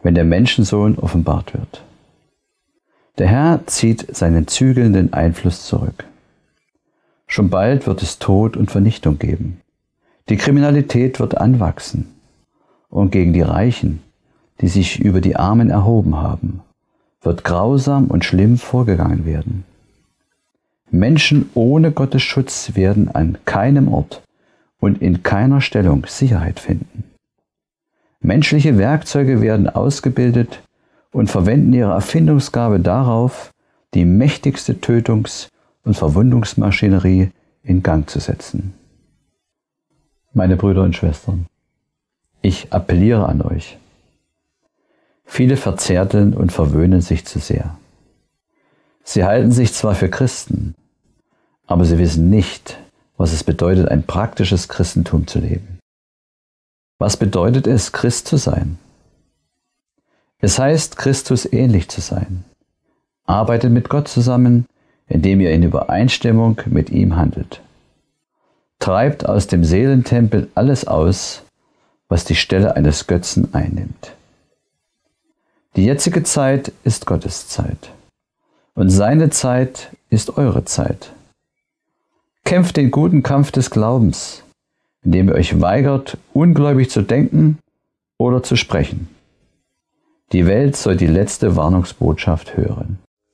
wenn der Menschensohn offenbart wird. Der Herr zieht seinen zügelnden Einfluss zurück. Schon bald wird es Tod und Vernichtung geben. Die Kriminalität wird anwachsen. Und gegen die Reichen, die sich über die Armen erhoben haben, wird grausam und schlimm vorgegangen werden. Menschen ohne Gottes Schutz werden an keinem Ort und in keiner Stellung Sicherheit finden. Menschliche Werkzeuge werden ausgebildet und verwenden ihre Erfindungsgabe darauf, die mächtigste Tötungs- und Verwundungsmaschinerie in Gang zu setzen. Meine Brüder und Schwestern, ich appelliere an euch. Viele verzärteln und verwöhnen sich zu sehr. Sie halten sich zwar für Christen, aber sie wissen nicht, was es bedeutet, ein praktisches Christentum zu leben. Was bedeutet es, Christ zu sein? Es heißt, Christus ähnlich zu sein. Arbeitet mit Gott zusammen, indem ihr in Übereinstimmung mit ihm handelt. Treibt aus dem Seelentempel alles aus, was die Stelle eines Götzen einnimmt. Die jetzige Zeit ist Gottes Zeit. Und seine Zeit ist eure Zeit. Kämpft den guten Kampf des Glaubens, indem ihr euch weigert, ungläubig zu denken oder zu sprechen. Die Welt soll die letzte Warnungsbotschaft hören.